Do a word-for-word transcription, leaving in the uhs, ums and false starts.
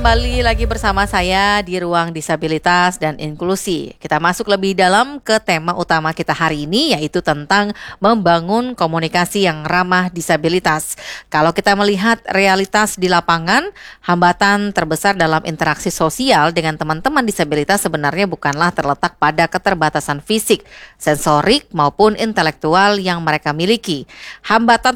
kembali lagi bersama saya di Ruang Disabilitas dan Inklusi. Kita masuk lebih dalam ke tema utama kita hari ini, yaitu tentang membangun komunikasi yang ramah disabilitas. Kalau kita melihat realitas di lapangan, hambatan terbesar dalam interaksi sosial dengan teman-teman disabilitas sebenarnya bukanlah terletak pada keterbatasan fisik, sensorik maupun intelektual yang mereka miliki. Hambatan